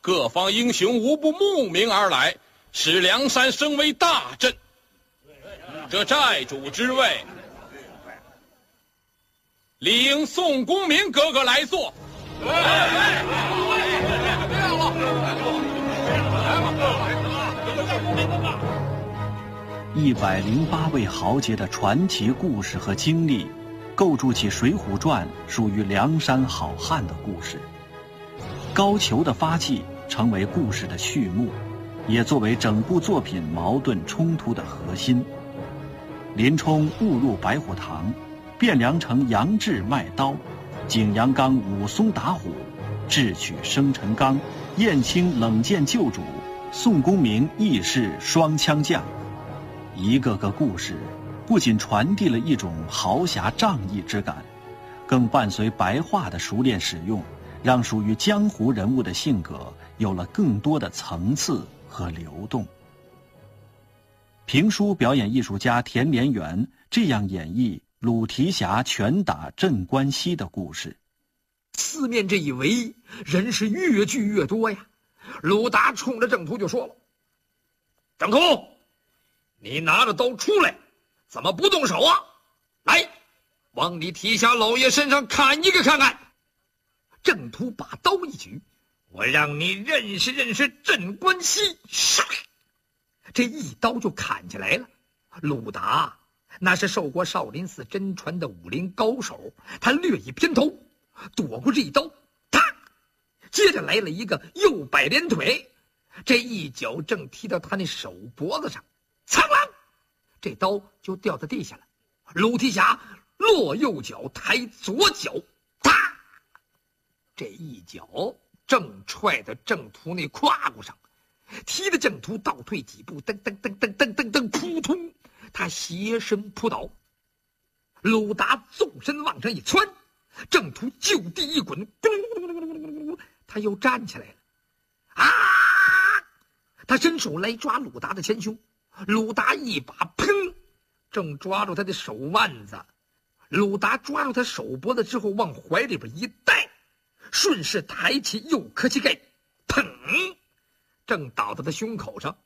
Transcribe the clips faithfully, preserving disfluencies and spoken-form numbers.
各方英雄无不慕名而来，使梁山升为大镇。这寨主之位，理应宋公明哥哥来做。 一百零八位豪杰的传奇故事和经历，构筑起《水浒传》属于梁山好汉的故事。高俅的发迹成为故事的序幕，也作为整部作品矛盾冲突的核心。林冲误入白虎堂，汴梁城杨志卖刀，景阳冈武松打虎，智取生辰纲，燕青冷箭救主，宋公明义士双枪将。一个个故事不仅传递了一种豪侠仗义之感，更伴随白话的熟练使用，让属于江湖人物的性格有了更多的层次和流动。评书表演艺术家田连元这样演绎鲁提辖拳打镇关西的故事： 四面这一围，人是越聚越多呀。鲁达冲着郑屠就说了：“郑屠，你拿着刀出来，怎么不动手啊？来，往你提辖老爷身上砍一个看看。”郑屠把刀一举：“我让你认识认识镇关西！”唰，这一刀就砍下来了。鲁达那是受过少林寺真传的武林高手，他略一偏头，躲过这一刀，啪，接着来了一个右摆连腿，这一脚正踢到他那手脖子上，苍啷，这刀就掉在地下了。鲁提辖落右脚，抬左脚，啪，这一脚正踹到郑屠那胯骨上，踢得郑屠倒退几步，噔噔噔噔噔噔噔，扑通，他斜身扑倒。鲁达纵身往上一窜，郑屠就地一滚，他又站起来了。啊！他伸手来抓鲁达的前胸，鲁达一把砰，正抓住他的手腕子。鲁达抓住他手脖子之后，往怀里边一带，顺势抬起右磕膝盖，砰，正倒在他胸口上。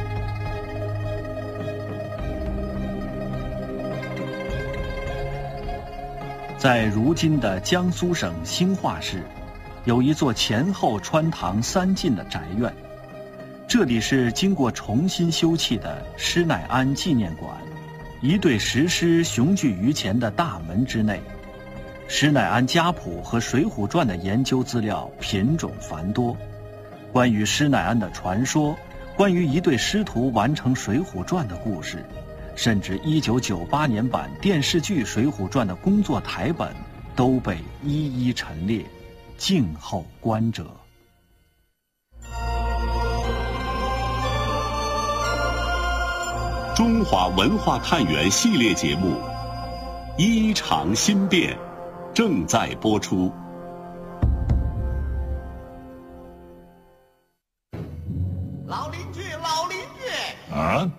在如今的江苏省兴化市，有一座前后穿堂三进的宅院，这里是经过重新修葺的施耐庵纪念馆，一对石狮雄踞于前的大门之内。施耐庵家谱和《水浒传》的研究资料品种繁多，关于施耐庵的传说，关于一对师徒完成《水浒传》的故事，甚至一九九八年版电视剧《水浒传》的工作台本都被一一陈列，静候观者。 中华文化探源系列节目《衣裳新变》正在播出。 老邻居，老邻居啊！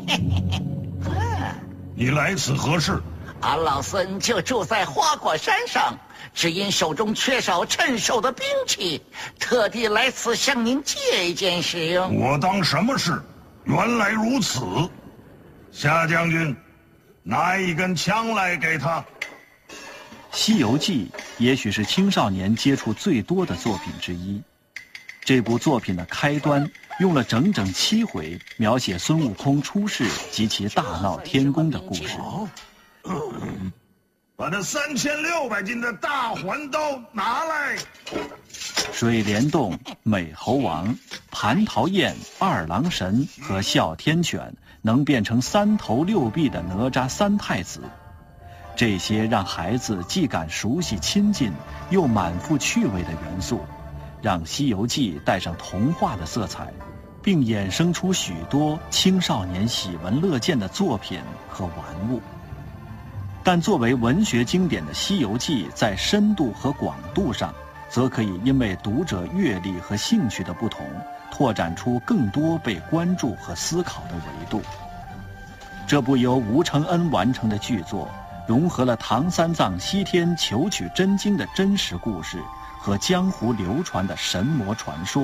你来此何事？ 俺老孙就住在花果山上，只因手中缺少趁手的兵器，特地来此向您借一件使用。 我当什么事？原来如此。夏将军，拿一根枪来给他。《 西游记》也许是青少年接触最多的作品之一。这部作品的开端用了整整七回描写孙悟空出世及其大闹天宫的故事。 嗯，把那三千六百斤的大环刀拿来。 水帘洞、美猴王、蟠桃宴、二郎神和哮天犬能变成三头六臂的哪吒三太子，这些让孩子既感熟悉亲近，又满腹趣味的元素，让《西游记》带上童话的色彩，并衍生出许多青少年喜闻乐见的作品和玩物。但作为文学经典的《西游记》在深度和广度上，则可以因为读者阅历和兴趣的不同，拓展出更多被关注和思考的维度。这部由吴承恩完成的剧作，融合了唐三藏西天求取真经的真实故事和江湖流传的神魔传说。